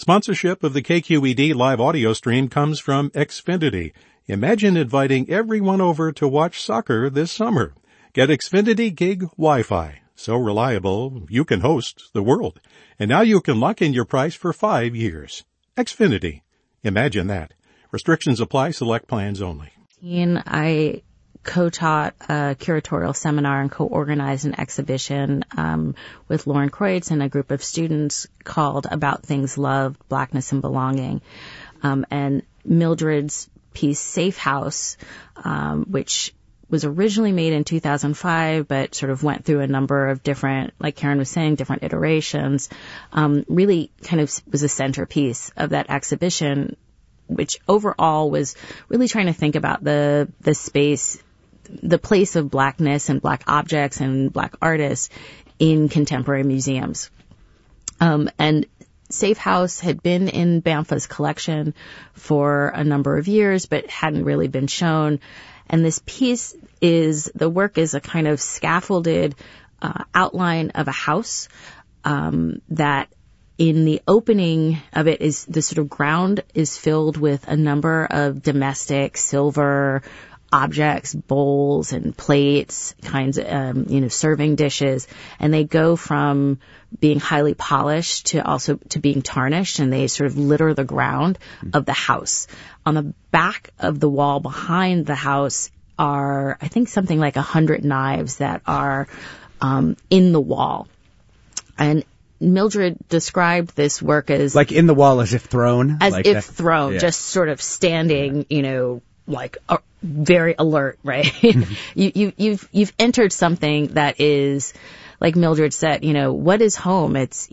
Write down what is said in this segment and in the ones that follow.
Sponsorship of the KQED live audio stream comes from Xfinity. Imagine inviting everyone over to watch soccer this summer. Get Xfinity Gig Wi-Fi. So reliable, you can host the world. And now you can lock in your price for 5 years. Xfinity. Imagine that. Restrictions apply. Select plans only. I co-taught a curatorial seminar and co-organized an exhibition with Lauren Kreutz and a group of students called About Things Loved, Blackness and Belonging. And Mildred's piece, Safe House, which was originally made in 2005, but sort of went through a number of different, like Karen was saying, different iterations, really kind of was a centerpiece of that exhibition, which overall was really trying to think about the space, the place of Blackness and Black objects and Black artists in contemporary museums. And Safe House had been in BAMFA's collection for a number of years, but hadn't really been shown. And this piece the work is a kind of scaffolded outline of a house that in the opening of it is the sort of ground is filled with a number of domestic silver objects, bowls and plates, kinds of, serving dishes. And they go from being highly polished to being tarnished, and they sort of litter the ground of the house. On the back of the wall behind the house are, I think, something like 100 knives that are in the wall. And Mildred described this work as... Like in the wall as if thrown? As like if that. thrown, Yeah. just sort of standing, like very alert, right? You've entered something that is, like Mildred said, what is home? It's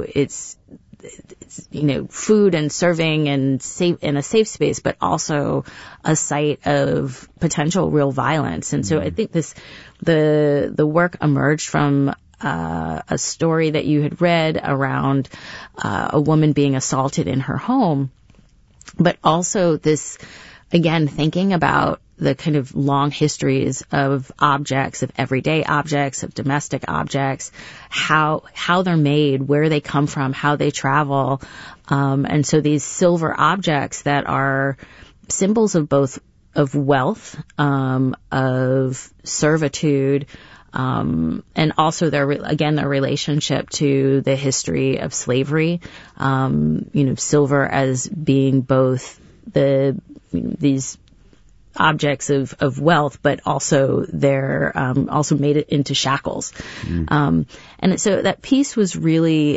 food and serving and safe in a safe space, but also a site of potential real violence. And so I think the work emerged from a story that you had read around a woman being assaulted in her home, but also this, again, thinking about the kind of long histories of objects, of everyday objects, of domestic objects, how they're made, where they come from, how they travel. And so these silver objects that are symbols of both of wealth, of servitude, and also their relationship to the history of slavery. Silver as being both these objects of wealth, but also they're also made it into shackles. And so that piece was really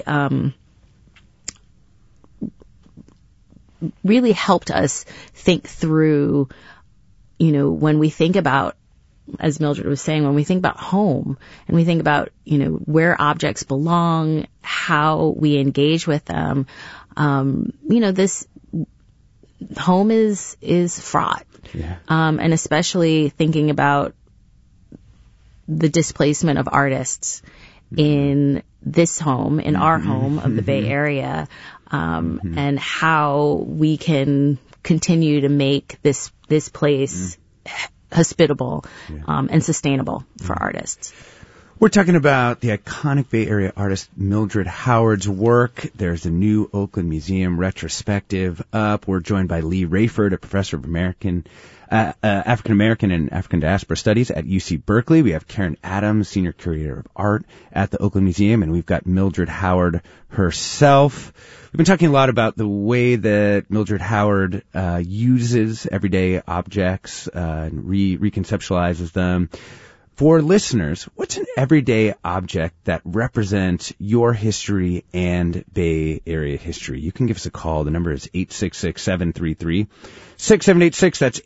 really helped us think through, when we think about, as Mildred was saying, when we think about home and we think about, where objects belong, how we engage with them, this home is fraught. Yeah. And especially thinking about the displacement of artists in this home, in our home of the Bay Area, and how we can continue to make this place hospitable and sustainable for artists. We're talking about the iconic Bay Area artist Mildred Howard's work. There's a new Oakland Museum retrospective up. We're joined by Lee Rayford, a professor of African American and African Diaspora Studies at UC Berkeley. We have Karen Adams, senior curator of art at the Oakland Museum, and we've got Mildred Howard herself. We've been talking a lot about the way that Mildred Howard uses everyday objects and reconceptualizes them. For listeners, what's an everyday object that represents your history and Bay Area history? You can give us a call. The number is 866-733-6786. That's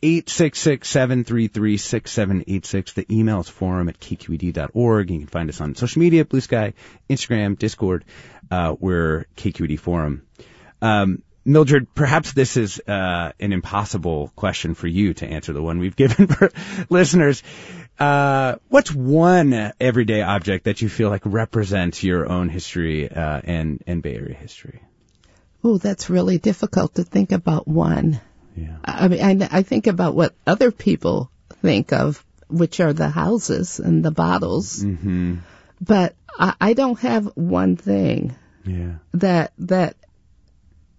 866-733-6786. The email is forum@kqed.org. You can find us on social media, Blue Sky, Instagram, Discord. We're KQED Forum. Mildred, perhaps this is an impossible question for you to answer, the one we've given for listeners. What's one everyday object that you feel like represents your own history and Bay Area history? Oh, that's really difficult to think about one. Yeah. I mean, I think about what other people think of, which are the houses and the bottles. Mm-hmm. But I don't have one thing that